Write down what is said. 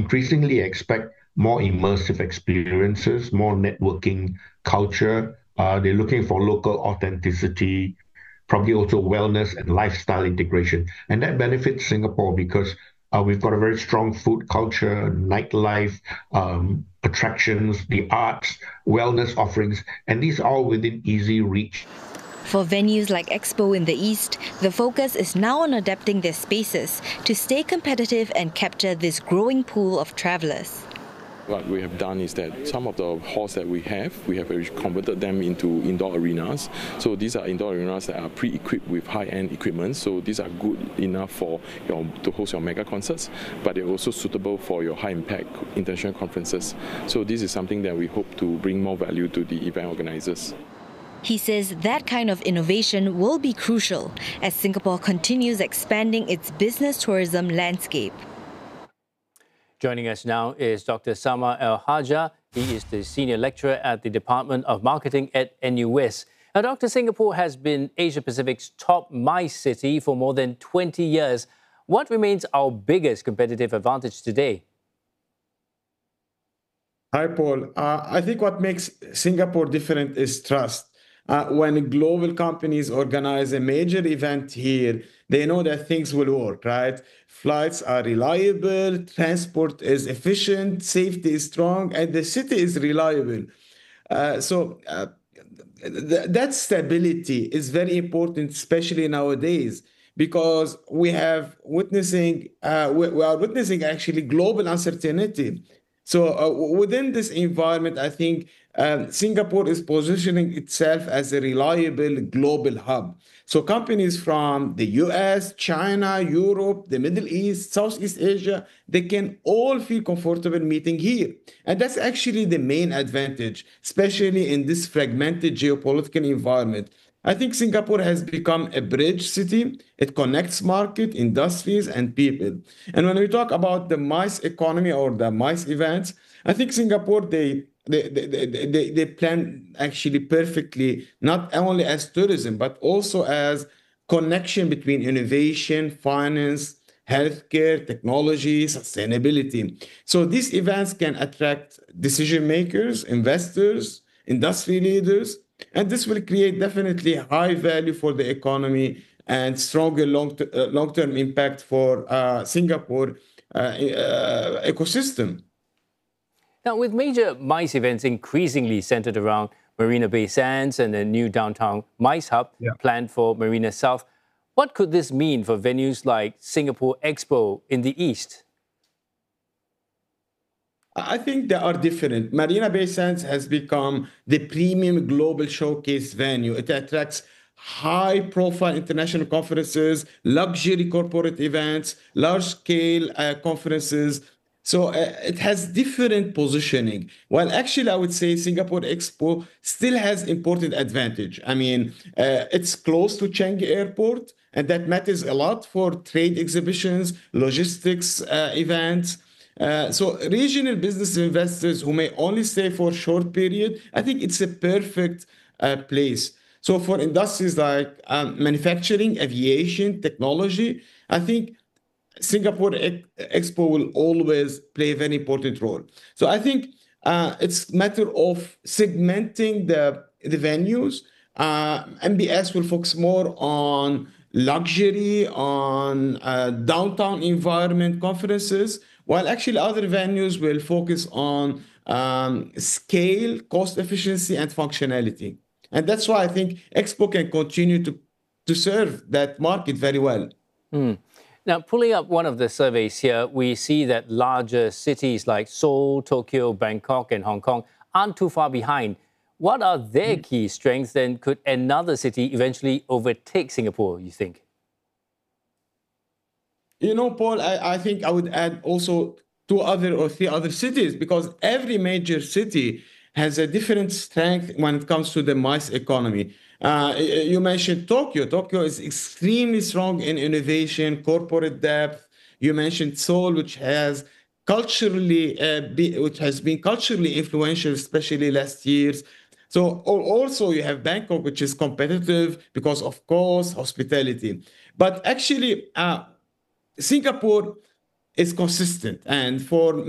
increasingly expect more immersive experiences, more networking culture. They're looking for local authenticity, probably also wellness and lifestyle integration. And that benefits Singapore because we've got a very strong food culture, nightlife, attractions, the arts, wellness offerings, and these are all within easy reach. For venues like Expo in the East, the focus is now on adapting their spaces to stay competitive and capture this growing pool of travellers. What we have done is that some of the halls that we have converted them into indoor arenas. So these are indoor arenas that are pre-equipped with high-end equipment. So these are good enough for to host your mega concerts, but they're also suitable for your high-impact international conferences. So this is something that we hope to bring more value to the event organizers. He says that kind of innovation will be crucial as Singapore continues expanding its business tourism landscape. Joining us now is Dr. Samar El-Hajja. He is the Senior Lecturer at the Department of Marketing at NUS. Now, Dr. Singapore has been Asia-Pacific's top MICE city for more than 20 years. What remains our biggest competitive advantage today? Hi, Paul. I think what makes Singapore different is trust. When global companies organize a major event here, they know that things will work, right? Flights are reliable, transport is efficient, safety is strong, and the city is reliable. That stability is very important, especially nowadays, because we are witnessing actually global uncertainty. So within this environment, I think Singapore is positioning itself as a reliable global hub. So companies from the US, China, Europe, the Middle East, Southeast Asia, they can all feel comfortable meeting here. And that's actually the main advantage, especially in this fragmented geopolitical environment. I think Singapore has become a bridge city. It connects market, industries, and people. And when we talk about the MICE economy or the MICE events, I think Singapore, they plan actually perfectly, not only as tourism, but also as connection between innovation, finance, healthcare, technology, sustainability. So these events can attract decision makers, investors, industry leaders, and this will create definitely high value for the economy and stronger long-term impact for Singapore ecosystem. Now, with major MICE events increasingly centered around Marina Bay Sands and the new downtown MICE hub planned for Marina South, what could this mean for venues like Singapore Expo in the East? I think they are different. Marina Bay Sands has become the premium global showcase venue. It attracts high-profile international conferences, luxury corporate events, large-scale conferences. So it has different positioning. Well, actually, I would say Singapore Expo still has important advantage. I mean, it's close to Changi Airport, and that matters a lot for trade exhibitions, logistics events. So regional business investors who may only stay for a short period, I think it's a perfect place. So for industries like manufacturing, aviation, technology, I think Singapore Expo will always play a very important role. So I think it's a matter of segmenting the venues. MBS will focus more on luxury, on downtown environment conferences, while actually other venues will focus on scale, cost efficiency, and functionality. And that's why I think Expo can continue to serve that market very well. Now, pulling up one of the surveys here, we see that larger cities like Seoul, Tokyo, Bangkok, and Hong Kong aren't too far behind. What are their key strengths, and could another city eventually overtake Singapore, you think? You know, Paul, I think I would add also two other or three other cities, because every major city has a different strength when it comes to the MICE economy. You mentioned Tokyo. Tokyo is extremely strong in innovation, corporate depth. You mentioned Seoul, which has been culturally influential, especially last years. So also you have Bangkok, which is competitive because of course, hospitality. But actually, Singapore is consistent, and for